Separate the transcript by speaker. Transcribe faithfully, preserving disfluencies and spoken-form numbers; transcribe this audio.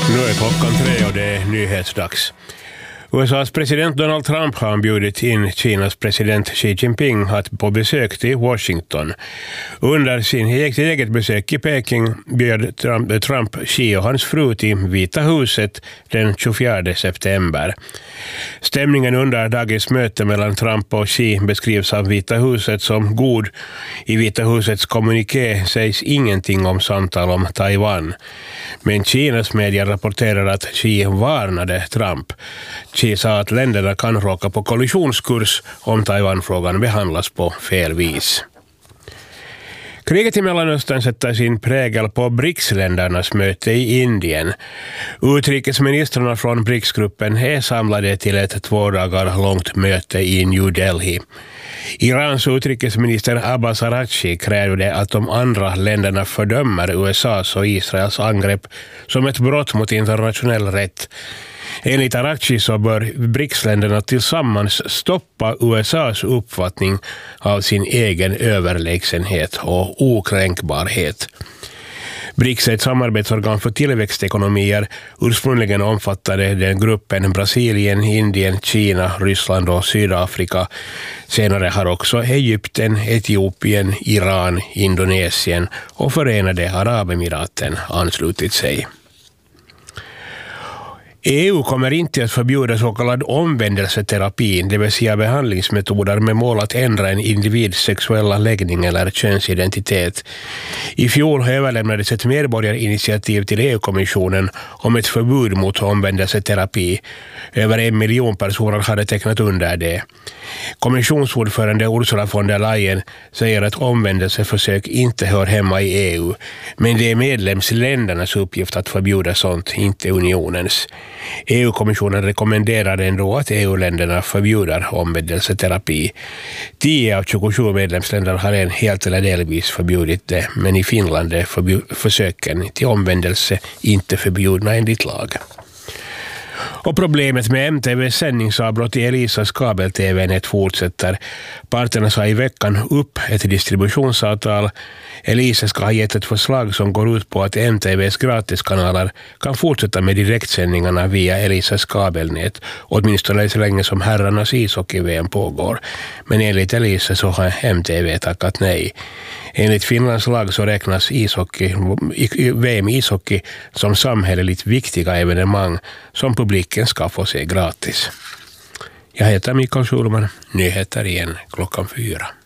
Speaker 1: Nu är klockan tre och det är nyhetsdags. U S A:s president Donald Trump har bjudit in Kinas president Xi Jinping att på besök till Washington. Under sin eget besök i Peking bjöd Trump, Trump Xi och hans fru till Vita huset den tjugofjärde september. Stämningen under dagens möte mellan Trump och Xi beskrivs av Vita huset som god. I Vita husets kommuniké sägs ingenting om samtal om Taiwan. Men Kinas media rapporterar att Xi varnade Trump. Xi sa att länderna kan råka på kollisionskurs om Taiwan-frågan behandlas på fel vis. Kriget i Mellanöstern sätter sin prägel på BRICS-ländernas möte i Indien. Utrikesministrarna från BRICS-gruppen är samlade till ett två dagar långt möte i New Delhi. Irans utrikesminister Abbas Araghchi krävde att de andra länderna fördömer U S A:s och Israels angrepp som ett brott mot internationell rätt. Enligt Araghchi så bör BRICS-länderna tillsammans stoppa U S A:s uppfattning av sin egen överlägsenhet och okränkbarhet. BRICS är ett samarbetsorgan för tillväxtekonomier. Ursprungligen omfattade den gruppen Brasilien, Indien, Kina, Ryssland och Sydafrika. Senare har också Egypten, Etiopien, Iran, Indonesien och Förenade Arabemiraten anslutit sig. E U kommer inte att förbjuda så kallad omvändelseterapi, det vill säga behandlingsmetoder med mål att ändra en individs sexuella läggning eller könsidentitet. I fjol överlämnades ett medborgarinitiativ till E U-kommissionen om ett förbud mot omvändelseterapi. Över en miljon personer hade tecknat under det. Kommissionsordförande Ursula von der Leyen säger att omvändelseförsök inte hör hemma i E U, men det är medlemsländernas uppgift att förbjuda sånt, inte unionens. E U-kommissionen rekommenderar ändå att E U-länderna förbjuder omvändelseterapi. tio av tjugosju medlemsländer har en helt eller delvis förbjudit det, men i Finland är förbjud- försöken till omvändelse inte förbjudna enligt lag. Och problemet med M T V:s sändningsavbrott i Elisas kabel-T V-nät fortsätter. Parterna sa i veckan upp ett distributionsavtal. Elisa ska ha gett ett förslag som går ut på att M T V:s gratiskanaler kan fortsätta med direktsändningarna via Elisas kabelnät, åtminstone så länge som herrarnas ishockey-V M pågår. Men enligt Elisa så har M T V tackat nej. Enligt Finlands lag så räknas ishockey, V M ishockey som samhälleligt viktiga evenemang som publiken ska få se gratis. Jag heter Mikael Schulman, nyheter igen klockan fyra.